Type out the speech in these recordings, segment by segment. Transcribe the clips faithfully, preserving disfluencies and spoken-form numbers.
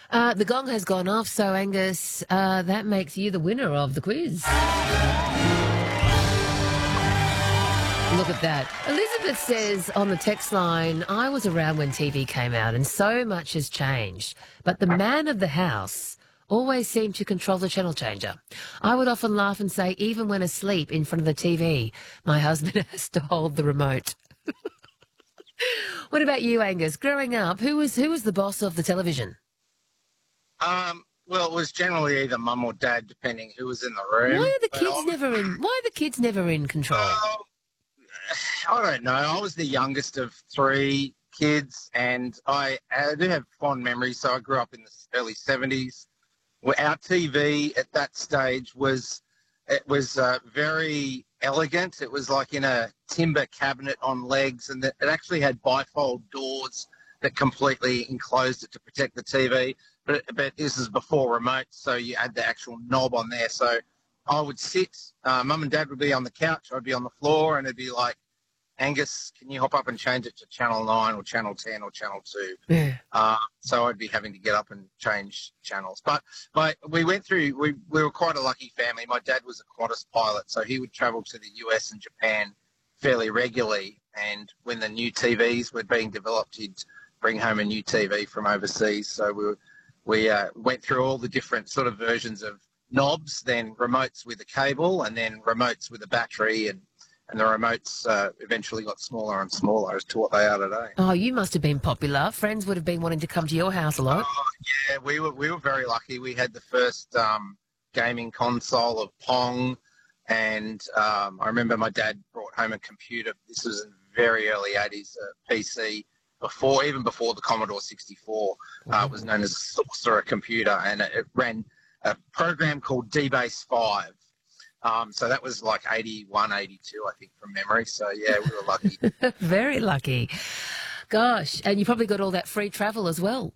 Uh, the gong has gone off, so Angus, uh, that makes you the winner of the quiz. Look at that. Elizabeth says on the text line, I was around when T V came out and so much has changed, but the man of the house always seemed to control the channel changer. I would often laugh and say, even when asleep in front of the T V, my husband has to hold the remote. What about you, Angus? Growing up, who was who was the boss of the television? Um, well, it was generally either mum or dad, depending who was in the room. Why are the But kids I- never in? Why are the kids never in control? Well, I don't know. I was the youngest of three kids, and I, I do have fond memories. So I grew up in the early seventies. Well, our T V at that stage was it was uh, very elegant. It was like in a timber cabinet on legs, and it actually had bifold doors that completely enclosed it to protect the T V. But, but this is before remotes, so you had the actual knob on there. So I would sit, uh, mum and dad would be on the couch, I'd be on the floor, and it'd be like, Angus, can you hop up and change it to channel nine or channel ten or channel two? Yeah. Uh, so I'd be having to get up and change channels. But my, we went through, we, we were quite a lucky family. My dad was a Qantas pilot, so he would travel to the U S and Japan fairly regularly. And when the new T Vs were being developed, he'd bring home a new T V from overseas. So we were, we uh, went through all the different sort of versions of knobs, then remotes with a cable, and then remotes with a battery, and and the remotes uh, eventually got smaller and smaller as to what they are today. Oh, you must have been popular. Friends would have been wanting to come to your house a lot. Oh, yeah, we were we were very lucky. We had the first um, gaming console of Pong, and um, I remember my dad brought home a computer. This was in the very early eighties, a P C, before even before the Commodore sixty-four. Uh, it was known as a Sorcerer computer, and it, it ran a program called D-Base five. Um, so that was like eighty-one, eighty-two, I think, from memory. So, yeah, we were lucky. Very lucky. Gosh, and you probably got all that free travel as well.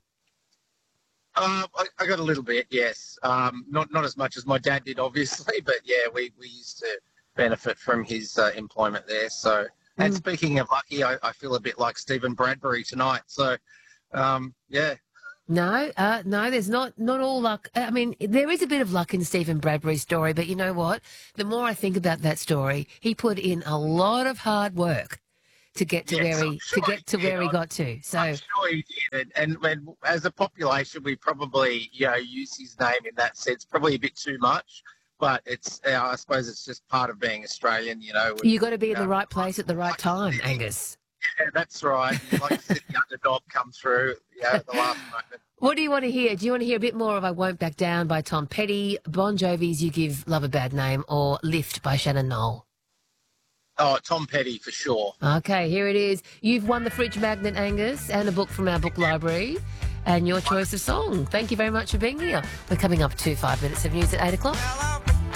Uh, I, I got a little bit, yes. Um, not not as much as my dad did, obviously, but, yeah, we, we used to benefit from his uh, employment there. So, and Mm. speaking of lucky, I, I feel a bit like Stephen Bradbury tonight. So, um, yeah. No, uh, no, there's not not all luck. I mean, there is a bit of luck in Stephen Bradbury's story, but you know what? The more I think about that story, he put in a lot of hard work to get to Yes, where he I'm sure to get to he did. where he I'm- got to. So I'm sure he did. And, and when, as a population, we probably, you know, use his name in that sense probably a bit too much. But it's, uh, I suppose it's just part of being Australian, you know. you got to be in the uh, right place at the right like time, sitting- Angus. Yeah, that's right. You like to see the underdog come through, yeah, at the last moment. What do you want to hear? Do you want to hear a bit more of I Won't Back Down by Tom Petty, Bon Jovi's You Give Love a Bad Name, or Lift by Shannon Knoll? Oh, Tom Petty for sure. Okay, here it is. You've won the fridge magnet, Angus, and a book from our book library, and your choice of song. Thank you very much for being here. We're coming up to five minutes of news at eight o'clock.